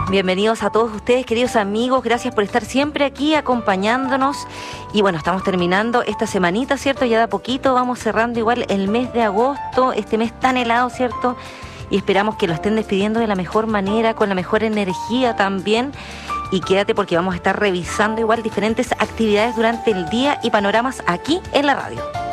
Bienvenidos a todos ustedes, queridos amigos. Gracias por estar siempre aquí acompañándonos. Y bueno, estamos terminando esta semanita, ¿cierto? Ya de a poquito vamos cerrando igual el mes de agosto, este mes tan helado, ¿cierto? Y esperamos que lo estén despidiendo de la mejor manera, con la mejor energía también. Y quédate porque vamos a estar revisando igual diferentes actividades durante el día y panoramas aquí en la radio.